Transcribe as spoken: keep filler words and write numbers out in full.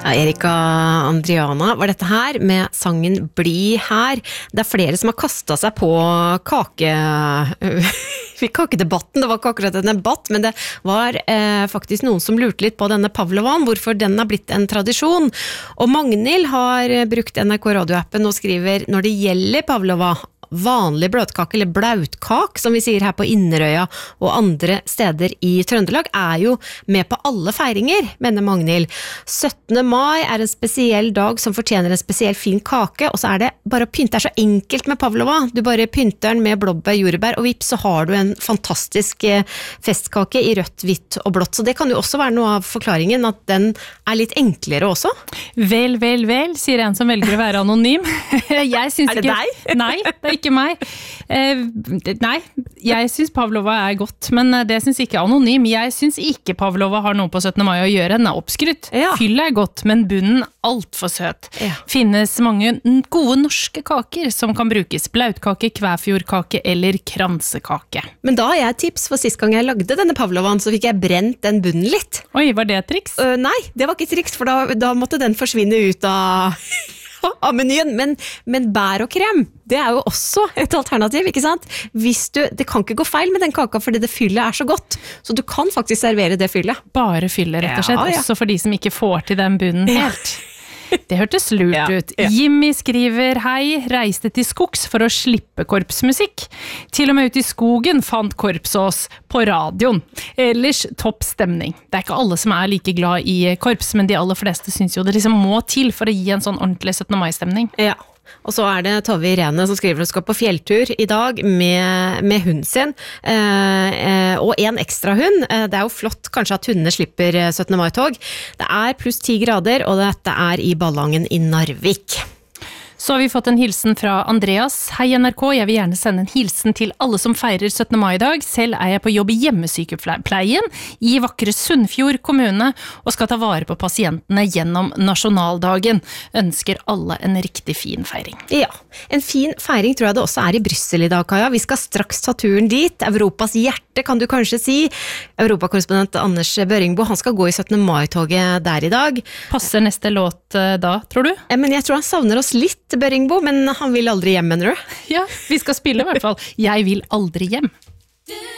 Ja, Erika Andriana var dette her med sangen Bli her. Det er flere som har kastet seg på kake... kakedebatten. Det var ikke akkurat en debatt, men det var eh, faktisk noen som lurte litt på denne pavlovaen, hvorfor den har blitt en tradisjon. Og Magnhild har brukt N R K radioappen og skriver, når det gjelder pavlova, vanlig bløtkake eller blautkak, som vi sier her på Inderøya og andre steder i Trøndelag, er jo med på alle feiringer, mener Magnhild. syttende mai er en spesiell dag som fortjener en spesiell fin kake, og så er det bare å pynte. Det er så enkelt med pavlova. Du bare pynter den med blåbær, jordbær, og vips, så har du en fantastisk festkake i rødt, hvitt og blått. Så det kan jo også være noe av forklaringen, at den er litt enklere også. Vel, vel, vel, sier en som velger å være anonym. Jeg synes er det ikke... deg? Nei, det er ikke meg. Eh, nei, jeg synes pavlova er godt, men det synes ikke anonym. Jeg synes ikke pavlova har noe på syttende mai å gjøre. Den er oppskrytt. Ja. Fyll er godt, men bunnen alt for søt. Ja. Finnes mange gode norske kaker som kan brukes. Blautkake, kvæfjordkake eller kransekake. Men da har jeg et tips, for sist gang jeg lagde denne pavlovaen, så fikk jeg brent den bunnen litt. Oi, var det et triks? Uh, nei, det var ikke et triks, for da, da måtte den forsvinne ut av... av menyen, men, men bær og krem, det er jo også et alternativ, ikke sant? Hvis du, det kan ikke gå feil med den kaka, fordi det fyllet er så godt, så du kan faktisk servere det fyllet. Bare fyllet, rett og slett, Ja, ja. også for de som ikke får til den bunnen helt. Det hørtes lurt Ja, ut. ja. Jimmy skriver, hei, reiste til skogs for å slippe korpsmusikk. Til og med ut i skogen fant korpsås på radioen. Ellers topp stemning. Det er ikke alle som er like glad i korps, men de aller fleste synes jo det liksom må til for å gi en sånn ordentlig syttende mai-stemning. Ja, og så er det Tove Irene som skriver at hun skal på fjelltur i dag med, med hunden sin, eh, eh, og en ekstra hund. Eh, det er jo flott kanskje at hundene slipper syttende mai-tog. Det er pluss ti grader, og dette er i Ballangen i Narvik. Så har vi fått en hilsen fra Andreas. Hei N R K, jeg vil gjerne sende en hilsen til alle som feirer syttende mai i dag. Selv er jeg på jobb i hjemmesykepleien i vakre Sunnfjord kommune og skal ta vare på pasientene gjennom nasjonaldagen. Ønsker alle en riktig fin feiring. Ja, en fin feiring tror jeg det også er i Bryssel i dag, Kaja. Vi skal straks ta turen dit. Europas hjerte kan du kanskje si. Europakorrespondent Anders Børingbo, han skal gå i syttende mai-toget der i dag. Passer neste låt da, tror du? Eh, Men jeg tror han savner oss litt, Børingbo, men han vil aldri hjem, mener du? Ja, vi skal spille i hvert fall. Jeg vil aldri hjem.